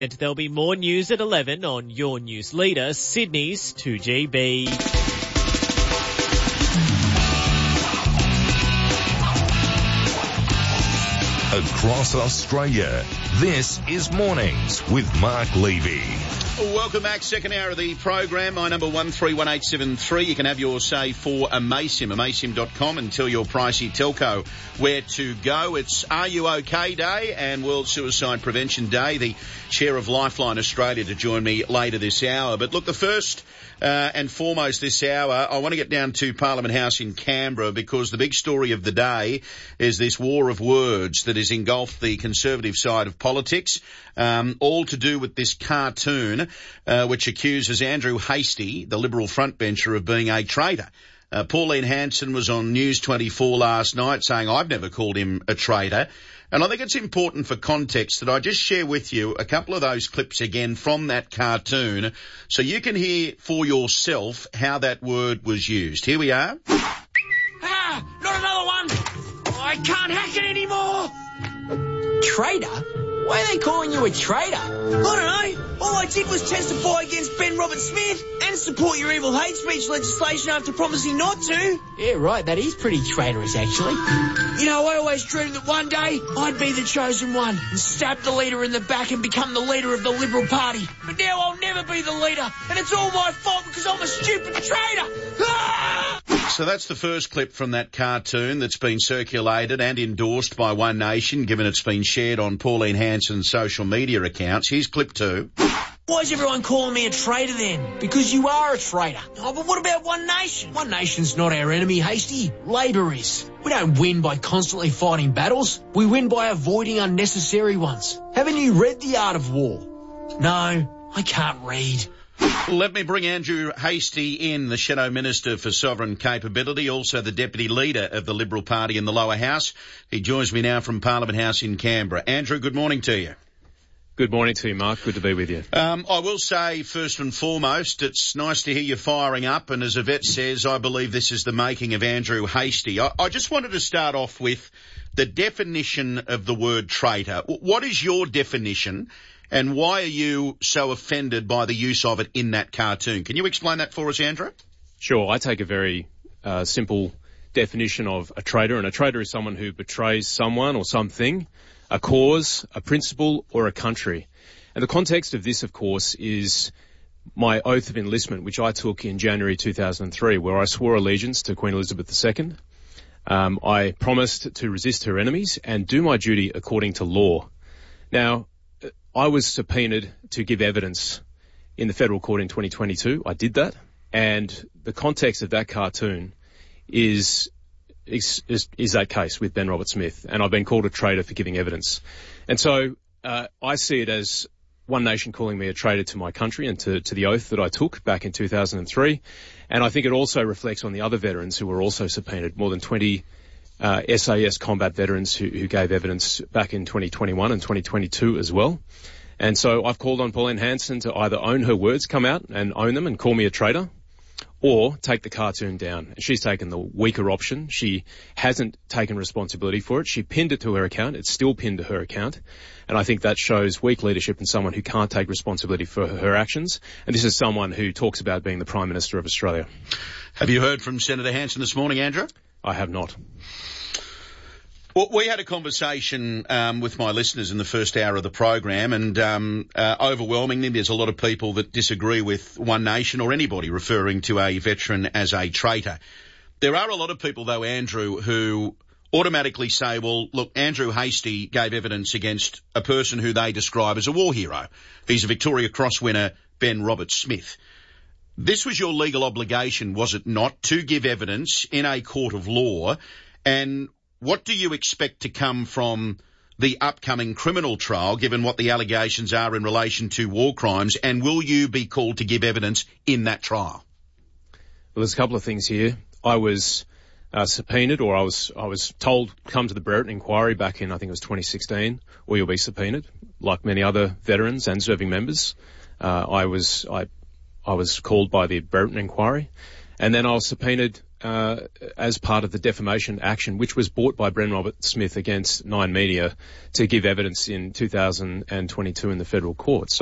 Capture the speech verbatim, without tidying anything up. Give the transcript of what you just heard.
And there'll be more news at eleven on your news leader, Sydney's two G B. Across Australia, this is Mornings with Mark Levy. Welcome back, second hour of the program. My number one three one eight seven three. You can have your say for Amaysim, amaysim dot com, and tell your pricey telco where to go. It's Are You OK Day and World Suicide Prevention Day. The chair of Lifeline Australia to join me later this hour. But look, the first uh, and foremost this hour, I want to get down to Parliament House in Canberra because the big story of the day is this war of words that has engulfed the Conservative side of politics, um, all to do with this cartoon Uh, which accuses Andrew Hastie, the Liberal frontbencher, of being a traitor. Uh, Pauline Hanson was on News twenty-four last night saying, I've never called him a traitor. And I think it's important for context that I just share with you a couple of those clips again from that cartoon so you can hear for yourself how that word was used. Here we are. Ah, not another one. I can't hack it anymore. Traitor? Why are they calling you a traitor? I don't know. All I did was testify against Ben Roberts-Smith and support your evil hate speech legislation after promising not to. Yeah, right. That is pretty traitorous, actually. You know, I always dreamed that one day I'd be the chosen one and stab the leader in the back and become the leader of the Liberal Party. But now I'll never be the leader, and it's all my fault because I'm a stupid traitor. Ah! So that's the first clip from that cartoon that's been circulated and endorsed by One Nation, given it's been shared on Pauline Hanson's social media accounts. Here's clip two. Why is everyone calling me a traitor then? Because you are a traitor. Oh, but what about One Nation? One Nation's not our enemy, Hastie. Labor is. We don't win by constantly fighting battles. We win by avoiding unnecessary ones. Haven't you read The Art of War? No, I can't read. Let me bring Andrew Hastie in, the Shadow Minister for Sovereign Capability, also the Deputy Leader of the Liberal Party in the Lower House. He joins me now from Parliament House in Canberra. Andrew, good morning to you. Good morning to you, Mark. Good to be with you. Um, I will say, first and foremost, it's nice to hear you firing up, and as Yvette says, I believe this is the making of Andrew Hastie. I, I just wanted to start off with the definition of the word traitor. What is your definition? And why are you so offended by the use of it in that cartoon? Can you explain that for us, Andrew? Sure. I take a very uh, simple definition of a traitor, and a traitor is someone who betrays someone or something, a cause, a principle, or a country. And the context of this, of course, is my oath of enlistment, which I took in January two thousand three, where I swore allegiance to Queen Elizabeth the Second. Um, I promised to resist her enemies and do my duty according to law. Now, I was subpoenaed to give evidence in the federal court in twenty twenty-two. I did that. And the context of that cartoon is, is, is, is that case with Ben Roberts-Smith. And I've been called a traitor for giving evidence. And so, uh, I see it as One Nation calling me a traitor to my country and to, to the oath that I took back in two thousand three. And I think it also reflects on the other veterans who were also subpoenaed, more than twenty Uh, S A S combat veterans who, who gave evidence back in twenty twenty-one and twenty twenty-two as well. And so I've called on Pauline Hanson to either own her words, come out and own them and call me a traitor, or take the cartoon down. She's taken the weaker option. She hasn't taken responsibility for it. She pinned it to her account. It's still pinned to her account. And I think that shows weak leadership in someone who can't take responsibility for her actions. And this is someone who talks about being the Prime Minister of Australia. Have you heard from Senator Hanson this morning, Andrew? I have not. Well, we had a conversation um, with my listeners in the first hour of the program, and um, uh, overwhelmingly there's a lot of people that disagree with One Nation or anybody referring to a veteran as a traitor. There are a lot of people, though, Andrew, who automatically say, well, look, Andrew Hastie gave evidence against a person who they describe as a war hero. He's a Victoria Cross winner, Ben Roberts-Smith. This was your legal obligation, was it not, to give evidence in a court of law? And what do you expect to come from the upcoming criminal trial, given what the allegations are in relation to war crimes? And will you be called to give evidence in that trial? Well, there's a couple of things here. I was uh, subpoenaed, or I was I was told, come to the Brereton inquiry back in, I think it was twenty sixteen, or you'll be subpoenaed, like many other veterans and serving members. Uh, I was I I was called by the Brereton inquiry, and then I was subpoenaed uh, as part of the defamation action, which was brought by Bren Roberts-Smith against Nine Media to give evidence in two thousand twenty-two in the federal court.